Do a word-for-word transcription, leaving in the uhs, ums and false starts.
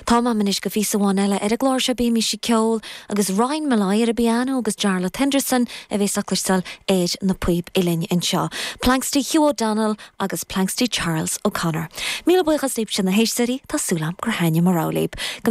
Tá manis go físaháin eile ar a gláir se bí mi si ceol agus Ryan Malay ar a piano agus Jarlath Henderson a bheith saclarstal éid na puib ilinn in seo. Plankstí Hugh O'Donnell agus Plankstí Charles O'Connor. Míle buchas líb sin na héisirí tá súlam gur haine mar ráléib.